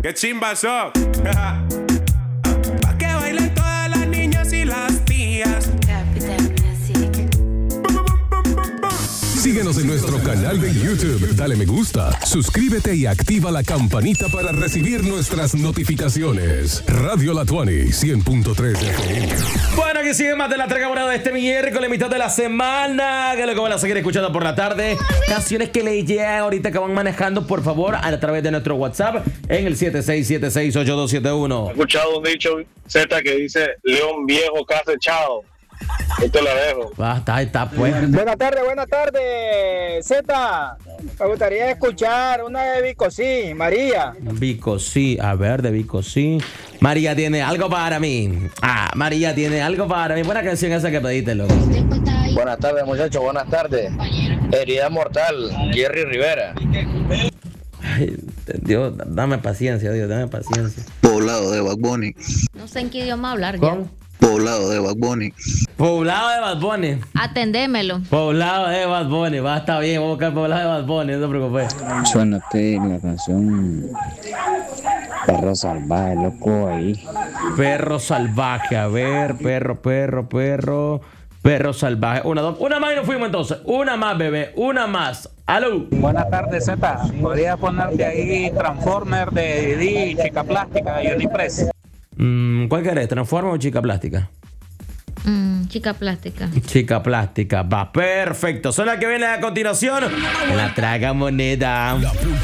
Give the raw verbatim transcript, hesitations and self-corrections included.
¡Qué chimba son! Pa' que bailen todas las niñas y las tías. Síguenos en nuestro canal de YouTube, dale me gusta, suscríbete y activa la campanita para recibir nuestras notificaciones. Radio La Tuani, cien punto tres F M. Bueno, que sigue más de la entrega morada de este miércoles, mitad de la semana, que es lo que van a seguir escuchando por la tarde. Canciones que le llegan ahorita que van manejando, por favor, a través de nuestro WhatsApp en el siete seis siete seis, ocho dos siete uno. He escuchado un dicho Z que dice león viejo casa echado. Yo te la dejo. Ah, está, ahí está, pues. Buenas tardes, buenas tardes, Z. Me gustaría escuchar una de Vico, sí, María. Vico, sí, a ver, de Vico, sí. María tiene algo para mí. Ah, María tiene algo para mí. Buena canción esa que pediste, loco. Buenas tardes, muchachos, buenas tardes. Herida mortal, Jerry Rivera. Ay, Dios, dame paciencia, Dios, dame paciencia. Poblado de Bad Bunny. No sé en qué idioma hablar ¿Con? ya. Poblado de Bad Bunny. Poblado de Bad Bunny. Atendémelo. Poblado de Bad Bunny. Va a estar bien, vamos a buscar Poblado de Bad Bunny, no te preocupes. Suénate la canción Perro Salvaje, loco, ahí. Perro salvaje, a ver, perro, perro, perro. Perro salvaje. Una, dos, una más y nos fuimos entonces. Una más, bebé, una más. ¡Aló! Buenas tardes, Z. ¿Podrías ponerte ahí Transformer de Didi, Chica Plástica, Unipress? Mm, ¿Cuál querés? ¿Transforma o chica plástica? Mm, chica plástica. Chica plástica, va, perfecto. Son las que vienen a continuación. La traga moneda.